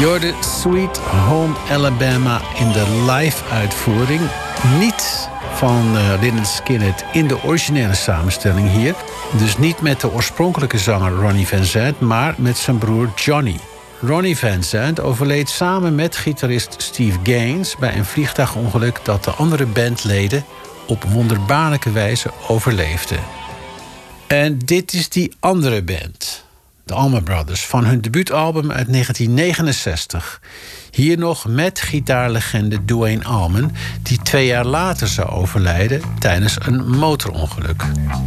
de Sweet Home Alabama in de live-uitvoering. Niet van Lynyrd Skynyrd in de originele samenstelling hier. Dus niet met de oorspronkelijke zanger Ronnie Van Zant, maar met zijn broer Johnny. Ronnie Van Zant overleed samen met gitarist Steve Gaines bij een vliegtuigongeluk dat de andere bandleden op wonderbaarlijke wijze overleefden. En dit is die andere band, de Allman Brothers, van hun debuutalbum uit 1969. Hier nog met gitaarlegende Duane Allman, die 2 jaar later zou overlijden tijdens een motorongeluk.